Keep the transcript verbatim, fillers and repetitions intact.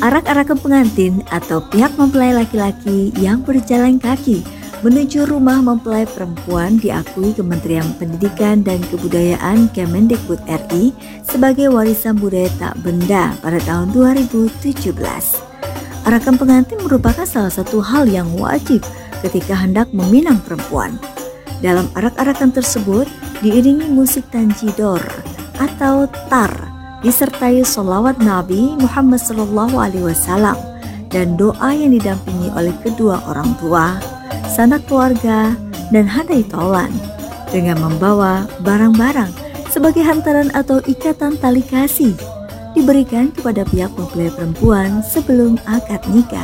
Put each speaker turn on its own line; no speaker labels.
Arak-arakan pengantin atau pihak mempelai laki-laki yang berjalan kaki menuju rumah mempelai perempuan diakui Kementerian Pendidikan dan Kebudayaan Kemendikbud R I sebagai warisan budaya tak benda pada tahun dua ribu tujuh belas. Arakan pengantin merupakan salah satu hal yang wajib ketika hendak meminang perempuan. Dalam arak-arakan tersebut diiringi musik tanjidor atau tar, disertai sholawat Nabi Muhammad shallallahu alaihi wasallam dan doa yang didampingi oleh kedua orang tua, sanak keluarga, dan handai taulan dengan membawa barang-barang sebagai hantaran atau ikatan tali kasih diberikan kepada pihak mempelai perempuan sebelum akad nikah.